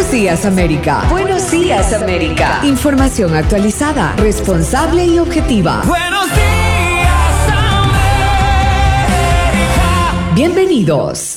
Buenos días, América. Buenos días, América. Información actualizada, responsable y objetiva. Buenos días, América. Bienvenidos.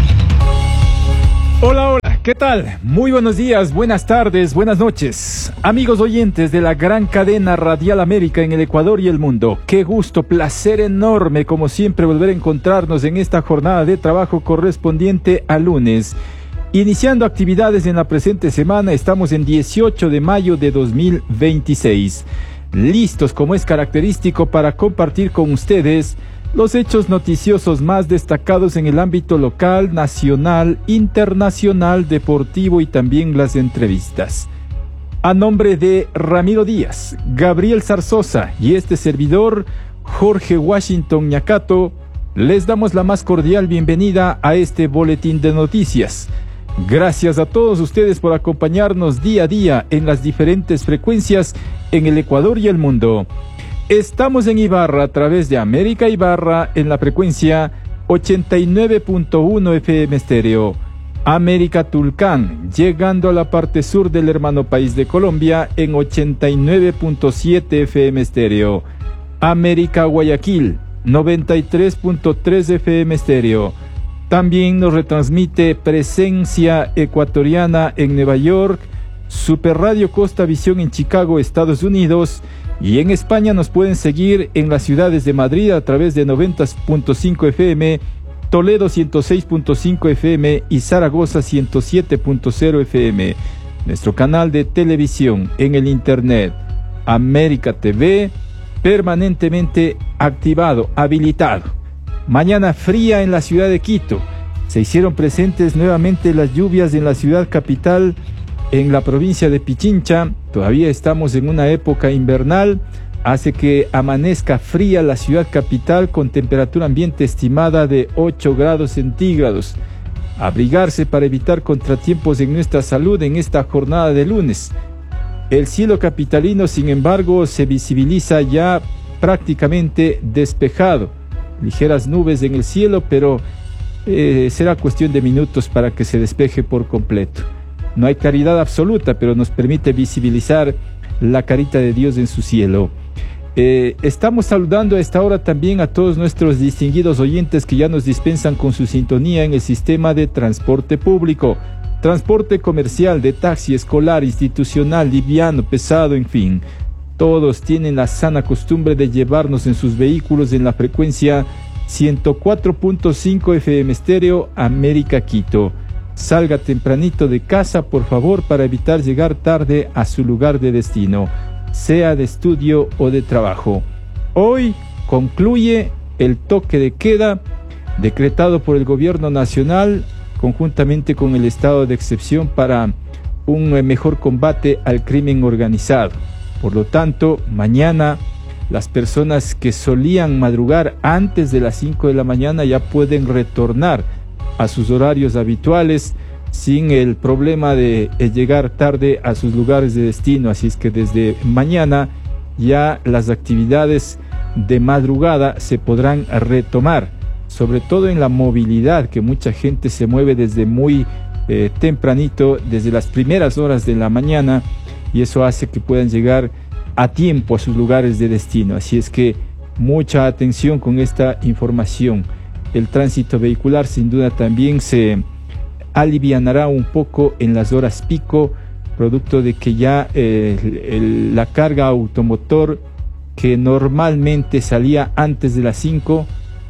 Hola, hola, ¿qué tal? Muy buenos días, buenas tardes, buenas noches. Amigos oyentes de la gran cadena Radial América en el Ecuador y el mundo. Qué gusto, placer enorme, como siempre, volver a encontrarnos en esta jornada de trabajo correspondiente a lunes. Iniciando actividades en la presente semana, estamos en 18 de mayo de 2026. Listos, como es característico, para compartir con ustedes los hechos noticiosos más destacados en el ámbito local, nacional, internacional, deportivo y también las entrevistas. A nombre de Ramiro Díaz, Gabriel Zarzosa y este servidor, Jorge Washington Ñacato, les damos la más cordial bienvenida a este boletín de noticias. Gracias a todos ustedes por acompañarnos día a día en las diferentes frecuencias en el Ecuador y el mundo. Estamos en Ibarra a través de América Ibarra en la frecuencia 89.1 FM estéreo. América Tulcán, llegando a la parte sur del hermano país de Colombia en 89.7 FM estéreo. América Guayaquil, 93.3 FM estéreo. También nos retransmite Presencia Ecuatoriana en Nueva York, Super Radio Costa Visión en Chicago, Estados Unidos, y en España nos pueden seguir en las ciudades de Madrid a través de 90.5 FM, Toledo 106.5 FM y Zaragoza 107.0 FM. Nuestro canal de televisión en el internet, América TV, permanentemente activado, habilitado. Mañana fría en la ciudad de Quito. Se hicieron presentes nuevamente las lluvias en la ciudad capital, en la provincia de Pichincha. Todavía estamos en una época invernal, hace que amanezca fría la ciudad capital con temperatura ambiente estimada de 8 grados centígrados. Abrigarse para evitar contratiempos en nuestra salud en esta jornada de lunes. El cielo capitalino, sin embargo, se visibiliza ya prácticamente despejado. Ligeras nubes en el cielo, pero será cuestión de minutos para que se despeje por completo. No hay claridad absoluta, pero nos permite visibilizar la carita de Dios en su cielo. Estamos saludando a esta hora también a todos nuestros distinguidos oyentes que ya nos dispensan con su sintonía en el sistema de transporte público, transporte comercial, de taxi, escolar, institucional, liviano, pesado, en fin. Todos tienen la sana costumbre de llevarnos en sus vehículos en la frecuencia 104.5 FM estéreo América Quito. Salga tempranito de casa, por favor, para evitar llegar tarde a su lugar de destino, sea de estudio o de trabajo. Hoy concluye el toque de queda decretado por el gobierno nacional conjuntamente con el estado de excepción para un mejor combate al crimen organizado. Por lo tanto, mañana las personas que solían madrugar antes de las 5 de la mañana ya pueden retornar a sus horarios habituales sin el problema de llegar tarde a sus lugares de destino. Así es que desde mañana ya las actividades de madrugada se podrán retomar, sobre todo en la movilidad, que mucha gente se mueve desde muy tempranito, desde las primeras horas de la mañana, y eso hace que puedan llegar a tiempo a sus lugares de destino. Así es que mucha atención con esta información. El tránsito vehicular sin duda también se alivianará un poco en las horas pico, producto de que ya la carga automotor que normalmente salía antes de las 5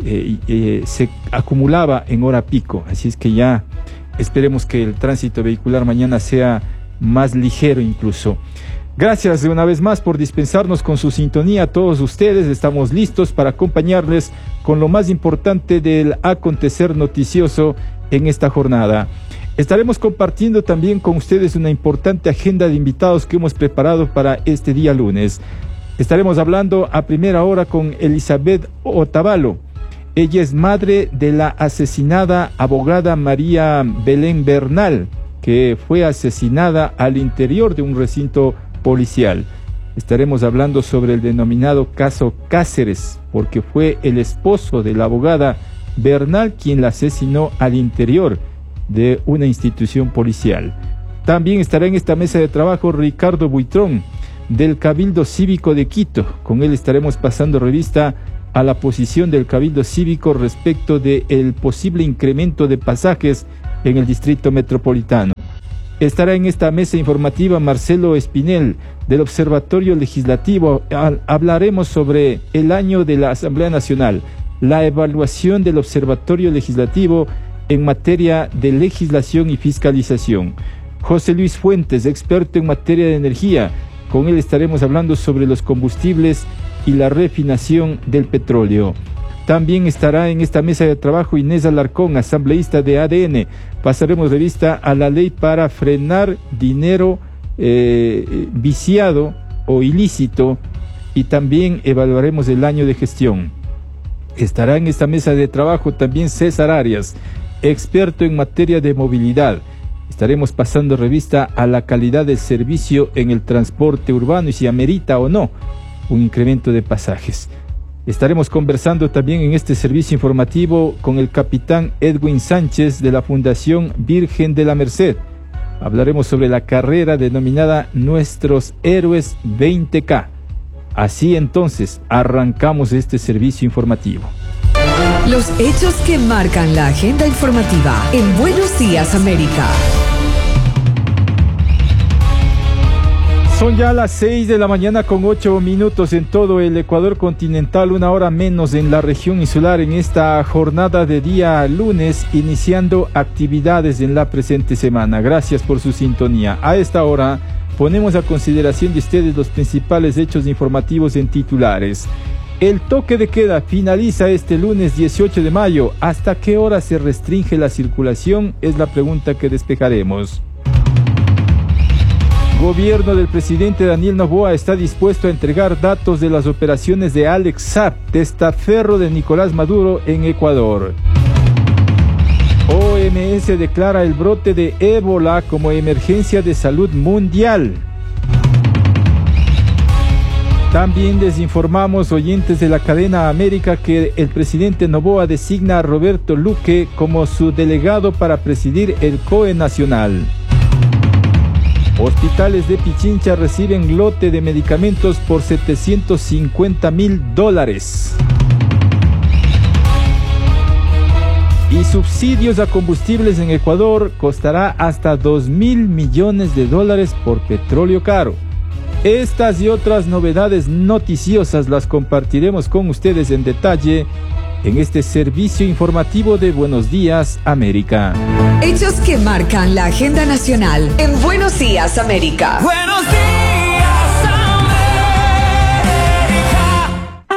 se acumulaba en hora pico. Así es que ya esperemos que el tránsito vehicular mañana sea más ligero incluso. Gracias de una vez más por dispensarnos con su sintonía a todos ustedes. Estamos listos para acompañarles con lo más importante del acontecer noticioso en esta jornada. Estaremos compartiendo también con ustedes una importante agenda de invitados que hemos preparado para este día lunes. Estaremos hablando a primera hora con Elizabeth Otavalo. Ella es madre de la asesinada abogada María Belén Bernal, que fue asesinada al interior de un recinto policial. Estaremos hablando sobre el denominado caso Cáceres, porque fue el esposo de la abogada Bernal quien la asesinó al interior de una institución policial. También estará en esta mesa de trabajo Ricardo Buitrón, del Cabildo Cívico de Quito. Con él estaremos pasando revista a la posición del Cabildo Cívico respecto del posible incremento de pasajes en el Distrito Metropolitano. Estará en esta mesa informativa Marcelo Espinel, del Observatorio Legislativo. Hablaremos sobre el año de la Asamblea Nacional, la evaluación del Observatorio Legislativo en materia de legislación y fiscalización. José Luis Fuentes, experto en materia de energía. Con él estaremos hablando sobre los combustibles y la refinación del petróleo. También estará en esta mesa de trabajo Inés Alarcón, asambleísta de ADN. Pasaremos revista a la ley para frenar dinero viciado o ilícito, y también evaluaremos el año de gestión. Estará en esta mesa de trabajo también César Arias, experto en materia de movilidad. Estaremos pasando revista a la calidad del servicio en el transporte urbano y si amerita o no un incremento de pasajes. Estaremos conversando también en este servicio informativo con el capitán Edwin Sánchez de la Fundación Virgen de la Merced. Hablaremos sobre la carrera denominada Nuestros Héroes 20K. Así entonces arrancamos este servicio informativo. Los hechos que marcan la agenda informativa en Buenos Días América. Son ya las 6 de la mañana con 8 minutos en todo el Ecuador continental, 1 hora menos en la región insular en esta jornada de día lunes, iniciando actividades en la presente semana. Gracias por su sintonía. A esta hora ponemos a consideración de ustedes los principales hechos informativos en titulares. El toque de queda finaliza este lunes 18 de mayo. ¿Hasta qué hora se restringe la circulación? Es la pregunta que despejaremos. Gobierno del presidente Daniel Noboa está dispuesto a entregar datos de las operaciones de Alex Saab, testaferro de Nicolás Maduro en Ecuador. OMS declara el brote de ébola como emergencia de salud mundial. También les informamos, oyentes de la cadena América, que el presidente Noboa designa a Roberto Luque como su delegado para presidir el COE Nacional. Hospitales de Pichincha reciben lote de medicamentos por $750,000. Y subsidios a combustibles en Ecuador costará hasta $2,000 millones por petróleo caro. Estas y otras novedades noticiosas las compartiremos con ustedes en detalle en este servicio informativo de Buenos Días América. Hechos que marcan la agenda nacional en Buenos Días América. Buenos días, América.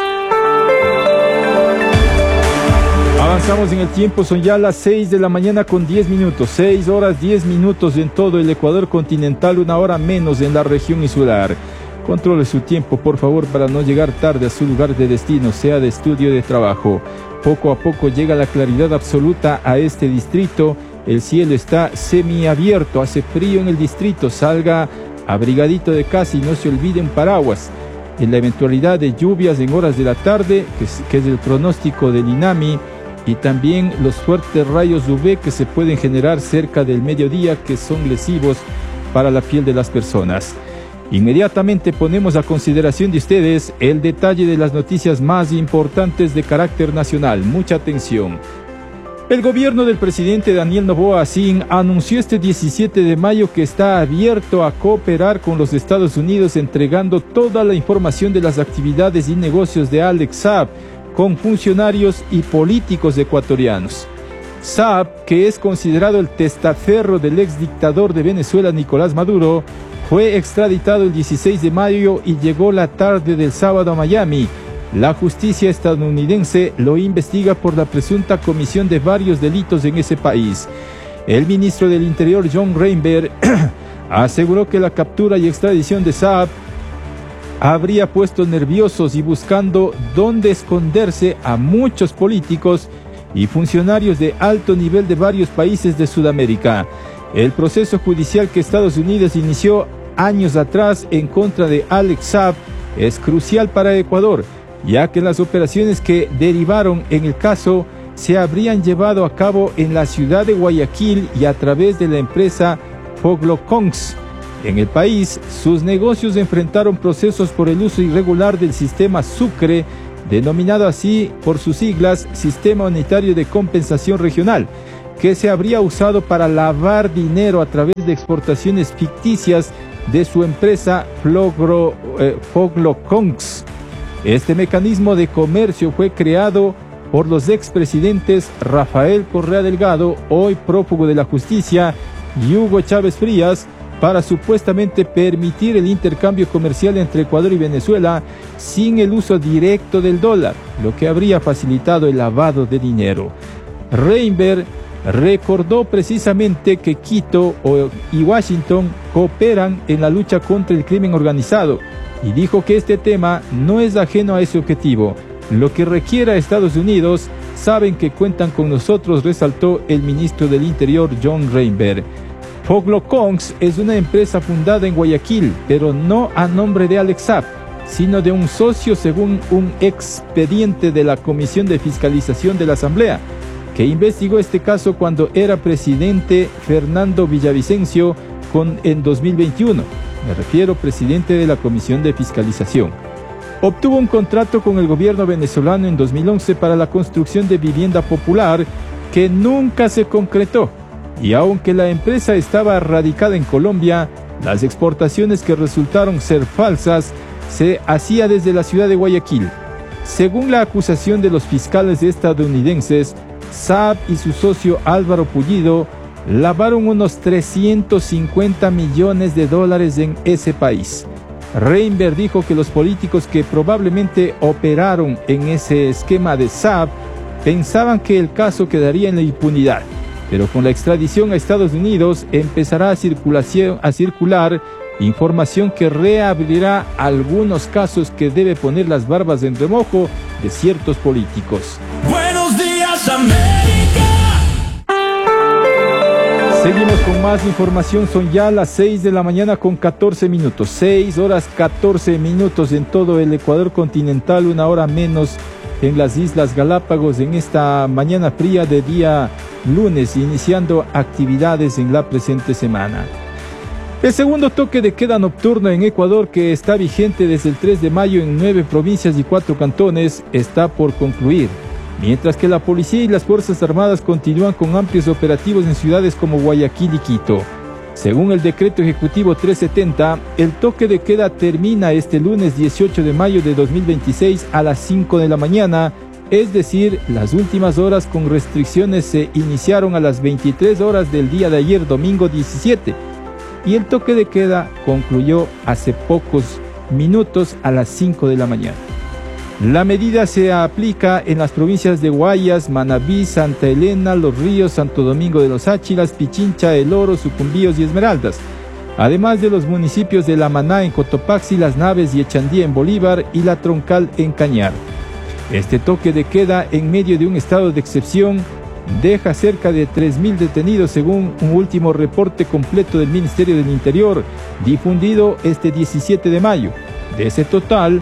Avanzamos en el tiempo, son ya las 6 de la mañana con 10 minutos, 6 horas 10 minutos en todo el Ecuador continental, 1 hora menos en la región insular. Controle su tiempo, por favor, para no llegar tarde a su lugar de destino, sea de estudio o de trabajo. Poco a poco llega la claridad absoluta a este distrito. El cielo está semiabierto, hace frío en el distrito. Salga abrigadito de casa y no se olviden paraguas. En la eventualidad de lluvias en horas de la tarde, que es el pronóstico del INAMI, y también los fuertes rayos UV que se pueden generar cerca del mediodía, que son lesivos para la piel de las personas. Inmediatamente ponemos a consideración de ustedes el detalle de las noticias más importantes de carácter nacional. Mucha atención. El gobierno del presidente Daniel Noboa Sin anunció este 17 de mayo que está abierto a cooperar con los Estados Unidos, entregando toda la información de las actividades y negocios de Alex Saab con funcionarios y políticos ecuatorianos. Saab, que es considerado el testaferro del ex dictador de Venezuela Nicolás Maduro, fue extraditado el 16 de mayo y llegó la tarde del sábado a Miami. La justicia estadounidense lo investiga por la presunta comisión de varios delitos en ese país. El ministro del Interior, John Reinberg, aseguró que la captura y extradición de Saab habría puesto nerviosos y buscando dónde esconderse a muchos políticos y funcionarios de alto nivel de varios países de Sudamérica. El proceso judicial que Estados Unidos inició años atrás en contra de Alex Saab es crucial para Ecuador, ya que las operaciones que derivaron en el caso se habrían llevado a cabo en la ciudad de Guayaquil y a través de la empresa Foglokongs. En el país, sus negocios enfrentaron procesos por el uso irregular del sistema Sucre, denominado así por sus siglas Sistema Unitario de Compensación Regional, que se habría usado para lavar dinero a través de exportaciones ficticias de su empresa Foglokongs. Este mecanismo de comercio fue creado por los expresidentes Rafael Correa Delgado, hoy prófugo de la justicia, y Hugo Chávez Frías, para supuestamente permitir el intercambio comercial entre Ecuador y Venezuela sin el uso directo del dólar, lo que habría facilitado el lavado de dinero. Reinberg recordó precisamente que Quito y Washington cooperan en la lucha contra el crimen organizado y dijo que este tema no es ajeno a ese objetivo. Lo que requiera Estados Unidos, saben que cuentan con nosotros, resaltó el ministro del Interior John Reinberg. Foglokongs es una empresa fundada en Guayaquil, pero no a nombre de Alex Saab, sino de un socio según un expediente de la Comisión de Fiscalización de la Asamblea, que investigó este caso cuando era presidente Fernando Villavicencio en 2021. Me refiero presidente de la Comisión de Fiscalización. Obtuvo un contrato con el gobierno venezolano en 2011 para la construcción de vivienda popular que nunca se concretó. Y aunque la empresa estaba radicada en Colombia, las exportaciones que resultaron ser falsas se hacía desde la ciudad de Guayaquil. Según la acusación de los fiscales estadounidenses, Saab y su socio Álvaro Pullido lavaron unos 350 millones de dólares en ese país. Reinberg dijo que los políticos que probablemente operaron en ese esquema de Saab pensaban que el caso quedaría en la impunidad, pero con la extradición a Estados Unidos empezará a circular información que reabrirá algunos casos que debe poner las barbas en remojo de ciertos políticos. Buenos días, América. Seguimos con más información, son ya las 6 de la mañana con 14 minutos, 6 horas 14 minutos en todo el Ecuador continental, una hora menos en las Islas Galápagos en esta mañana fría de día lunes, iniciando actividades en la presente semana. El segundo toque de queda nocturno en Ecuador, que está vigente desde el 3 de mayo en 9 provincias y 4 cantones, está por concluir, mientras que la policía y las Fuerzas Armadas continúan con amplios operativos en ciudades como Guayaquil y Quito. Según el decreto ejecutivo 370, el toque de queda termina este lunes 18 de mayo de 2026 a las 5 de la mañana, es decir, las últimas horas con restricciones se iniciaron a las 23 horas del día de ayer, domingo 17, y el toque de queda concluyó hace pocos minutos a las 5 de la mañana. La medida se aplica en las provincias de Guayas, Manabí, Santa Elena, Los Ríos, Santo Domingo de los Áchilas, Pichincha, El Oro, Sucumbíos y Esmeraldas, además de los municipios de La Maná en Cotopaxi, Las Naves y Echandía en Bolívar y La Troncal en Cañar. Este toque de queda en medio de un estado de excepción deja cerca de 3.000 detenidos según un último reporte completo del Ministerio del Interior, difundido este 17 de mayo. De ese total,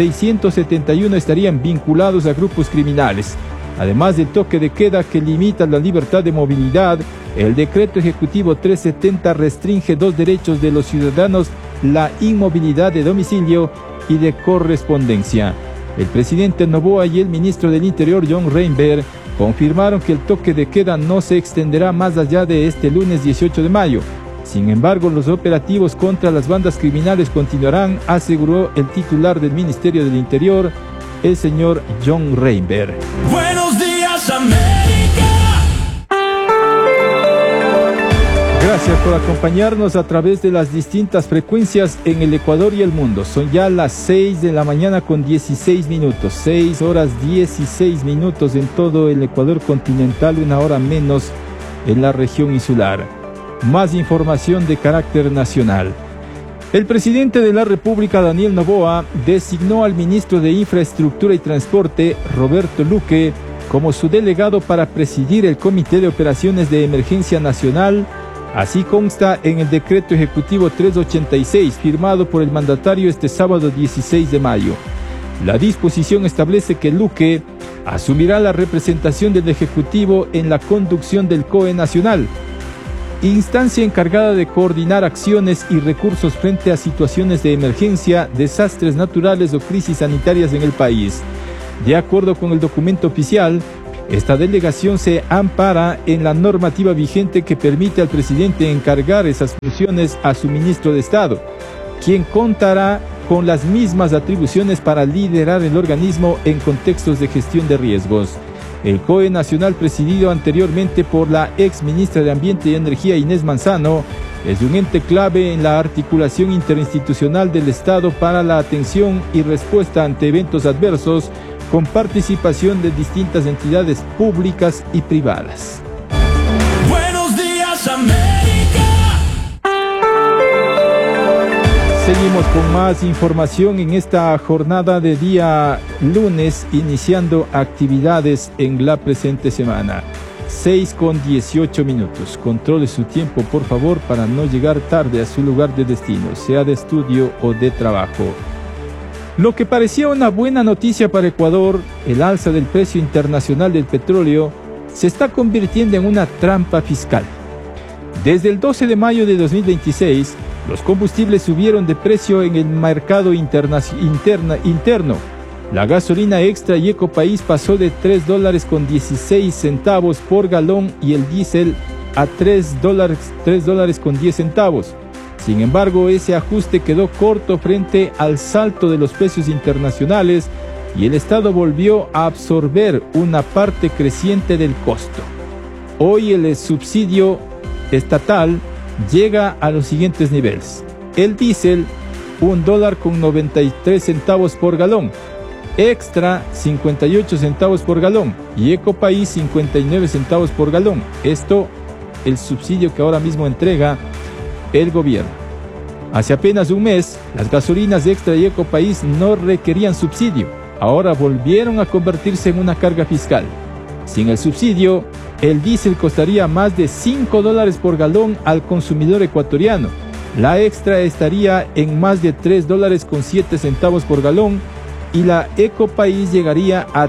671 estarían vinculados a grupos criminales. Además del toque de queda que limita la libertad de movilidad, el decreto ejecutivo 370 restringe dos derechos de los ciudadanos: la inmovilidad de domicilio y de correspondencia. El presidente Noboa y el ministro del Interior John Reinberg confirmaron que el toque de queda no se extenderá más allá de este lunes 18 de mayo. Sin embargo, los operativos contra las bandas criminales continuarán, aseguró el titular del Ministerio del Interior, el señor John Reinberg. Buenos días, América. Gracias por acompañarnos a través de las distintas frecuencias en el Ecuador y el mundo. Son ya las 6 de la mañana con 16 minutos, 6 horas 16 minutos en todo el Ecuador continental, una hora menos en la región insular. Más información de carácter nacional. El presidente de la República, Daniel Noboa, designó al ministro de Infraestructura y Transporte, Roberto Luque, como su delegado para presidir el Comité de Operaciones de Emergencia Nacional. Así consta en el decreto ejecutivo 386, firmado por el mandatario este sábado 16 de mayo. La disposición establece que Luque asumirá la representación del Ejecutivo en la conducción del COE Nacional. instancia encargada de coordinar acciones y recursos frente a situaciones de emergencia, desastres naturales o crisis sanitarias en el país. De acuerdo con el documento oficial, esta delegación se ampara en la normativa vigente que permite al presidente encargar esas funciones a su ministro de Estado, quien contará con las mismas atribuciones para liderar el organismo en contextos de gestión de riesgos. El COE Nacional, presidido anteriormente por la ex ministra de Ambiente y Energía Inés Manzano, es un ente clave en la articulación interinstitucional del Estado para la atención y respuesta ante eventos adversos, con participación de distintas entidades públicas y privadas. Buenos días, América. Seguimos con más información en esta jornada de día lunes, iniciando actividades en la presente semana. 6:18. Controle su tiempo, por favor, para no llegar tarde a su lugar de destino, sea de estudio o de trabajo. Lo que parecía una buena noticia para Ecuador, el alza del precio internacional del petróleo, se está convirtiendo en una trampa fiscal. Desde el 12 de mayo de 2026, los combustibles subieron de precio en el mercado interno. La gasolina extra y Ecopaís pasó de $3.16 por galón y el diésel a $3.10. Sin embargo, ese ajuste quedó corto frente al salto de los precios internacionales y el Estado volvió a absorber una parte creciente del costo. Hoy el subsidio estatal llega a los siguientes niveles. El diésel, $1.93 por galón. Extra, 58 centavos por galón. Y Ecopaís, 59 centavos por galón. Esto, el subsidio que ahora mismo entrega el gobierno. Hace apenas un mes, las gasolinas Extra y Ecopaís no requerían subsidio. Ahora volvieron a convertirse en una carga fiscal. Sin el subsidio, el diésel costaría más de $5 por galón al consumidor ecuatoriano. La Extra estaría en más de $3.07 por galón y la Ecopaís llegaría a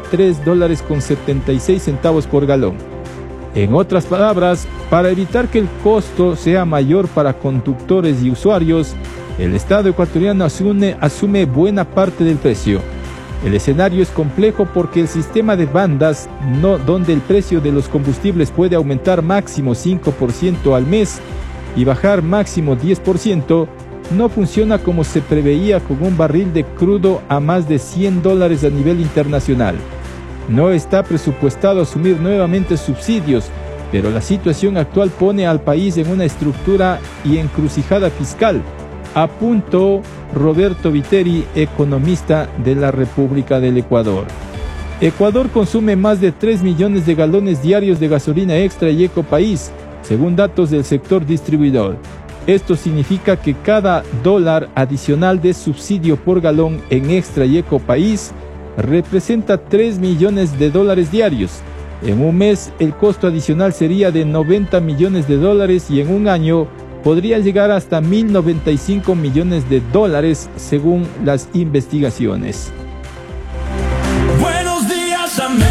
$3.76 por galón. En otras palabras, para evitar que el costo sea mayor para conductores y usuarios, el Estado ecuatoriano asume buena parte del precio. El escenario es complejo porque el sistema de bandas, donde el precio de los combustibles puede aumentar máximo 5% al mes y bajar máximo 10%, no funciona como se preveía con un barril de crudo a más de $100 a nivel internacional. No está presupuestado asumir nuevamente subsidios, pero la situación actual pone al país en una estructura y encrucijada fiscal, apuntó Roberto Viteri, economista de la República del Ecuador. Ecuador consume más de 3 millones de galones diarios de gasolina Extra y Ecopaís, según datos del sector distribuidor. Esto significa que cada dólar adicional de subsidio por galón en Extra y Ecopaís representa $3 millones diarios. En un mes, el costo adicional sería de $90 millones y en un año podría llegar hasta $1.095 millones, según las investigaciones. Buenos días, América.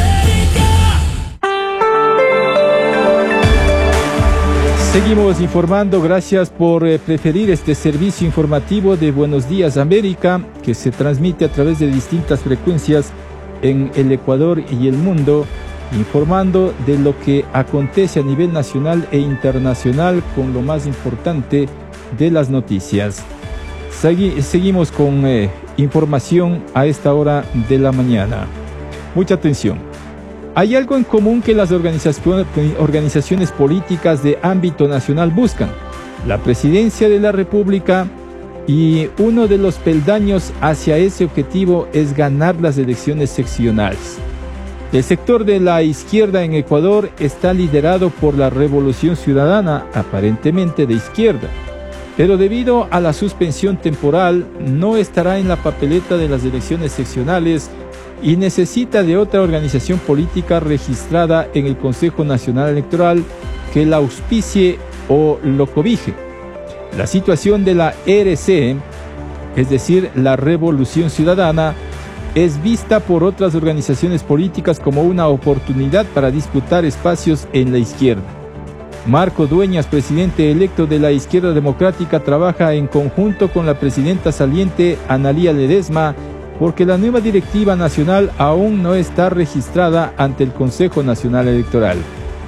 Seguimos informando, gracias por preferir este servicio informativo de Buenos Días América, que se transmite a través de distintas frecuencias en el Ecuador y el mundo, informando de lo que acontece a nivel nacional e internacional con lo más importante de las noticias. Seguimos con información a esta hora de la mañana. Mucha atención. Hay algo en común que las organizaciones políticas de ámbito nacional buscan: la presidencia de la República, y uno de los peldaños hacia ese objetivo es ganar las elecciones seccionales. El sector de la izquierda en Ecuador está liderado por la Revolución Ciudadana, aparentemente de izquierda, pero debido a la suspensión temporal no estará en la papeleta de las elecciones seccionales y necesita de otra organización política registrada en el Consejo Nacional Electoral que la auspicie o lo cobije. La situación de la RC, es decir, la Revolución Ciudadana, es vista por otras organizaciones políticas como una oportunidad para disputar espacios en la izquierda. Marco Dueñas, presidente electo de la Izquierda Democrática, trabaja en conjunto con la presidenta saliente Analía Ledesma porque la nueva directiva nacional aún no está registrada ante el Consejo Nacional Electoral.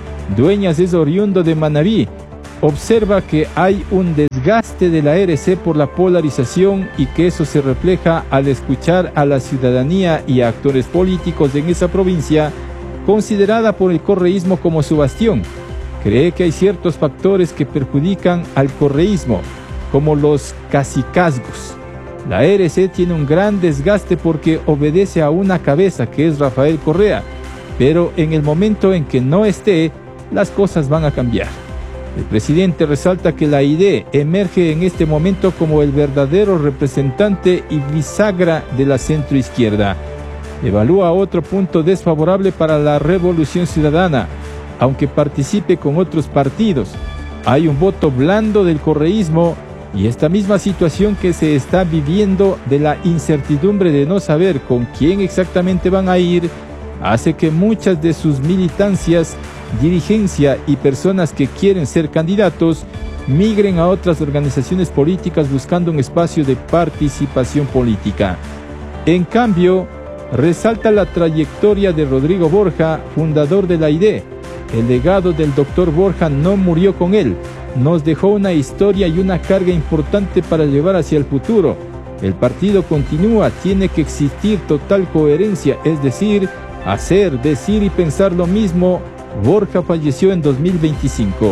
Dueñas es oriundo de Manabí. Observa que hay un desgaste de la RC por la polarización y que eso se refleja al escuchar a la ciudadanía y a actores políticos en esa provincia, considerada por el correísmo como su bastión. Cree que hay ciertos factores que perjudican al correísmo, como los cacicazgos. La RC tiene un gran desgaste porque obedece a una cabeza que es Rafael Correa, pero en el momento en que no esté, las cosas van a cambiar. El presidente resalta que la ID emerge en este momento como el verdadero representante y bisagra de la centroizquierda. Evalúa otro punto desfavorable para la Revolución Ciudadana, aunque participe con otros partidos. Hay un voto blando del correísmo y esta misma situación que se está viviendo de la incertidumbre de no saber con quién exactamente van a ir, hace que muchas de sus militancias, dirigencia y personas que quieren ser candidatos migren a otras organizaciones políticas buscando un espacio de participación política. En cambio, resalta la trayectoria de Rodrigo Borja, fundador de la ID. El legado del doctor Borja no murió con él, nos dejó una historia y una carga importante para llevar hacia el futuro. El partido continúa, tiene que existir total coherencia, es decir, hacer, decir y pensar lo mismo. Borja falleció en 2025.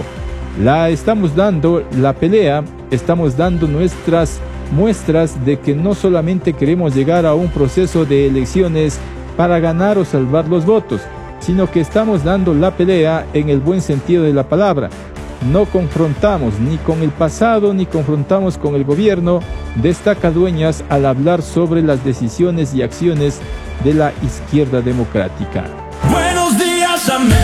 Estamos dando la pelea, estamos dando nuestras muestras de que no solamente queremos llegar a un proceso de elecciones para ganar o salvar los votos, sino que estamos dando la pelea en el buen sentido de la palabra. No confrontamos ni con el pasado ni confrontamos con el gobierno, destaca Dueñas al hablar sobre las decisiones y acciones de la izquierda democrática. Buenos días, América.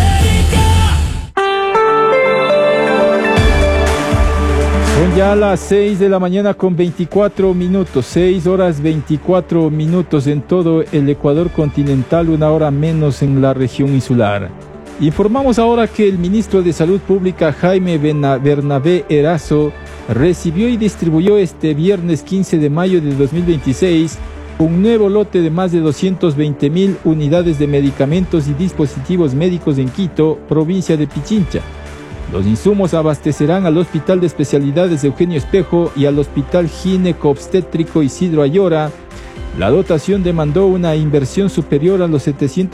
Son ya las 6 de la mañana con 24 minutos, 6 horas 24 minutos en todo el Ecuador continental, una hora menos en la región insular. Informamos ahora que el ministro de Salud Pública, Jaime Bernabé Erazo, recibió y distribuyó este viernes 15 de mayo de 2026 un nuevo lote de más de 220.000 unidades de medicamentos y dispositivos médicos en Quito, provincia de Pichincha. Los insumos abastecerán al Hospital de Especialidades Eugenio Espejo y al Hospital Gineco-Obstétrico Isidro Ayora. La dotación demandó una inversión superior a los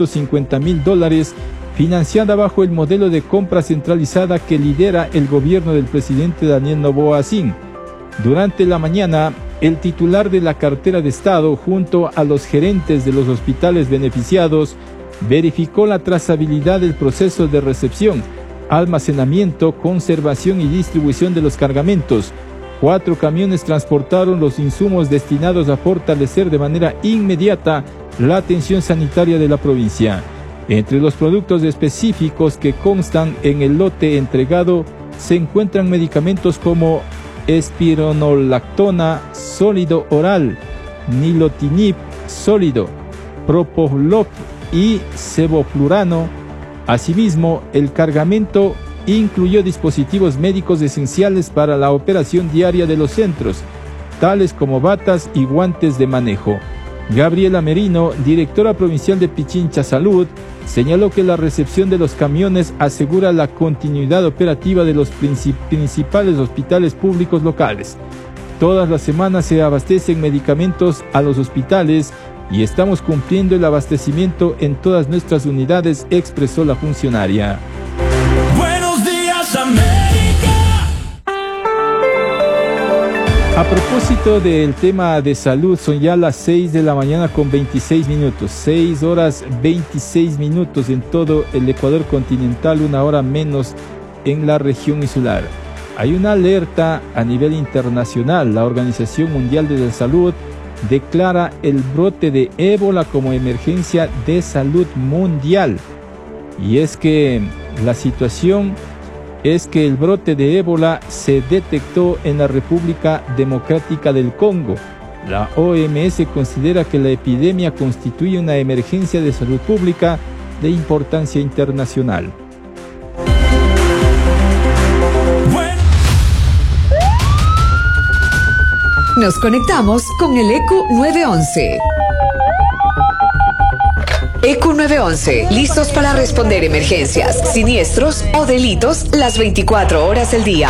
$750.000, financiada bajo el modelo de compra centralizada que lidera el gobierno del presidente Daniel Noboa Sin. Durante la mañana, el titular de la cartera de Estado, junto a los gerentes de los hospitales beneficiados, verificó la trazabilidad del proceso de recepción, almacenamiento, conservación y distribución de los cargamentos. 4 camiones transportaron los insumos destinados a fortalecer de manera inmediata la atención sanitaria de la provincia. Entre los productos específicos que constan en el lote entregado se encuentran medicamentos como espironolactona sólido oral, nilotinib sólido, propofol y sevoflurano. Asimismo, el cargamento incluyó dispositivos médicos esenciales para la operación diaria de los centros, tales como batas y guantes de manejo. Gabriela Merino, directora provincial de Pichincha Salud, señaló que la recepción de los camiones asegura la continuidad operativa de los principales hospitales públicos locales. Todas las semanas se abastecen medicamentos a los hospitales y estamos cumpliendo el abastecimiento en todas nuestras unidades, expresó la funcionaria. Buenos días, América. A propósito del tema de salud, son ya las 6 de la mañana con 26 minutos, 6 horas 26 minutos en todo el Ecuador continental, una hora menos en la región insular. Hay una alerta a nivel internacional. La Organización Mundial de la Salud declara el brote de ébola como emergencia de salud mundial. Y es que la situación es que el brote de ébola se detectó en la República Democrática del Congo. La OMS considera que la epidemia constituye una emergencia de salud pública de importancia internacional. Nos conectamos con el ECU 911. ECU 911, listos para responder emergencias, siniestros o delitos las 24 horas del día.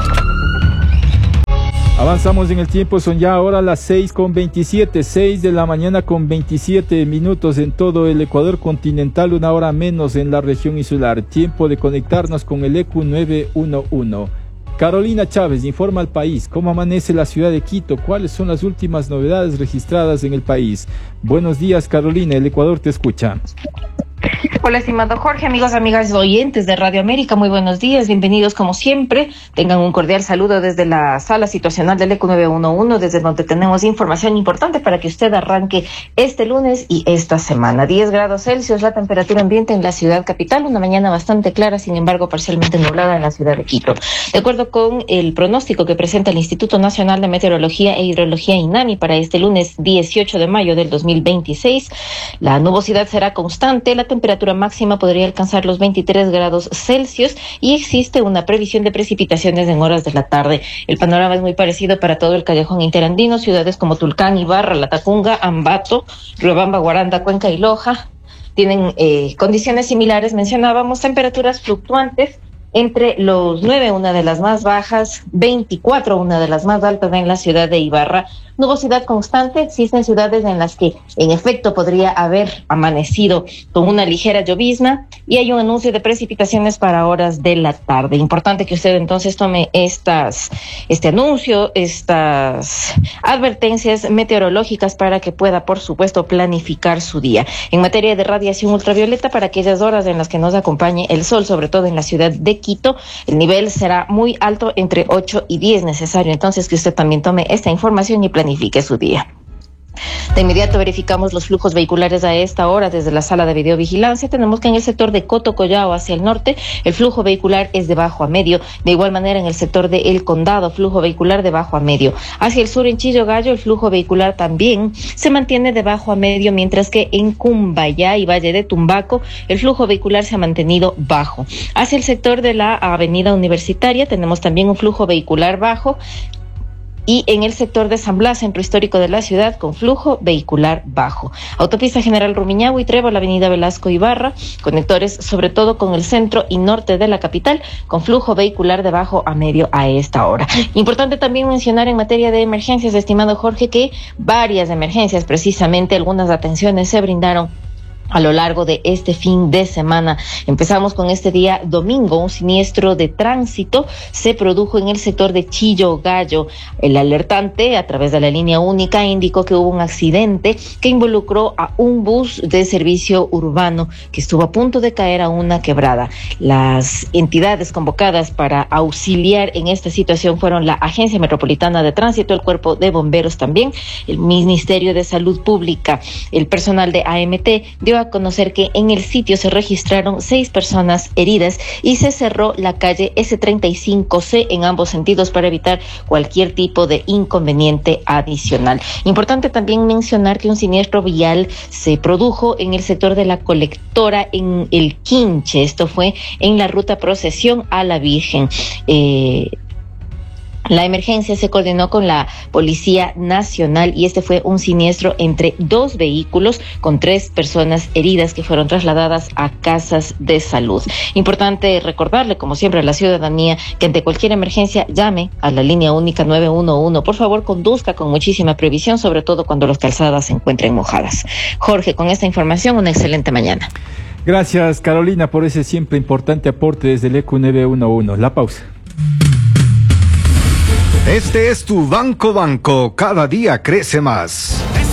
Avanzamos en el tiempo, son ya ahora las 6:27, 6 de la mañana con 27 minutos en todo el Ecuador continental, una hora menos en la región insular. Tiempo de conectarnos con el ECU 911. Carolina Chávez informa al país cómo amanece la ciudad de Quito, cuáles son las últimas novedades registradas en el país. Buenos días, Carolina, el Ecuador te escucha. Hola, estimado Jorge, amigos, amigas oyentes de Radio América, muy buenos días, bienvenidos como siempre. Tengan un cordial saludo desde la sala situacional del ECU 911, desde donde tenemos información importante para que usted arranque este lunes y esta semana. 10 grados Celsius la temperatura ambiente en la ciudad capital, una mañana bastante clara, sin embargo parcialmente nublada en la ciudad de Quito. De acuerdo con el pronóstico que presenta el Instituto Nacional de Meteorología e Hidrología INAMI para este lunes 18 de mayo del 2026, la nubosidad será constante, la temperatura máxima podría alcanzar los 23 grados Celsius y existe una previsión de precipitaciones en horas de la tarde. El panorama es muy parecido para todo el callejón interandino, ciudades como Tulcán, Ibarra, Latacunga, Ambato, Riobamba, Guaranda, Cuenca y Loja tienen condiciones similares. Mencionábamos temperaturas fluctuantes entre los 9, una de las más bajas, 24, una de las más altas en la ciudad de Ibarra. Nubosidad constante, existen ciudades en las que en efecto podría haber amanecido con una ligera llovizna y hay un anuncio de precipitaciones para horas de la tarde. Importante que usted entonces tome este anuncio, estas advertencias meteorológicas para que pueda, por supuesto, planificar su día. En materia de radiación ultravioleta, para aquellas horas en las que nos acompañe el sol, sobre todo en la ciudad de Quito, el nivel será muy alto, entre 8 y 10. Necesario entonces que usted también tome esta información y planifique su día. De inmediato verificamos los flujos vehiculares a esta hora desde la sala de videovigilancia. Tenemos que en el sector de Coto Collao hacia el norte, el flujo vehicular es de bajo a medio. De igual manera en el sector de El Condado, flujo vehicular de bajo a medio. Hacia el sur en Chillo Gallo, el flujo vehicular también se mantiene de bajo a medio, mientras que en Cumbayá y Valle de Tumbaco, el flujo vehicular se ha mantenido bajo. Hacia el sector de la Avenida Universitaria tenemos también un flujo vehicular bajo. Y en el sector de San Blas, centro histórico de la ciudad, con flujo vehicular bajo. Autopista General Rumiñahui y Trébol, avenida Velasco Ibarra, conectores sobre todo con el centro y norte de la capital, con flujo vehicular de bajo a medio a esta hora. Importante también mencionar en materia de emergencias, estimado Jorge, que varias emergencias, precisamente algunas atenciones se brindaron a lo largo de este fin de semana. Empezamos con este día domingo. Un siniestro de tránsito se produjo en el sector de Chillo Gallo. El alertante, a través de la línea única, indicó que hubo un accidente que involucró a un bus de servicio urbano que estuvo a punto de caer a una quebrada. Las entidades convocadas para auxiliar en esta situación fueron la Agencia Metropolitana de Tránsito, el Cuerpo de Bomberos también, el Ministerio de Salud Pública. El personal de AMT dio a conocer que en el sitio se registraron 6 personas heridas y se cerró la calle S35C en ambos sentidos para evitar cualquier tipo de inconveniente adicional. Importante también mencionar que un siniestro vial se produjo en el sector de la colectora en el Quinche. Esto fue en la ruta Procesión a la Virgen. La emergencia se coordinó con la Policía Nacional y este fue un siniestro entre 2 vehículos con 3 personas heridas que fueron trasladadas a casas de salud. Importante recordarle, como siempre, a la ciudadanía que ante cualquier emergencia llame a la línea única 911. Por favor, conduzca con muchísima previsión, sobre todo cuando las calzadas se encuentren mojadas. Jorge, con esta información, una excelente mañana. Gracias, Carolina, por ese siempre importante aporte desde el ECU 911. La pausa. Este es tu Banco, cada día crece más.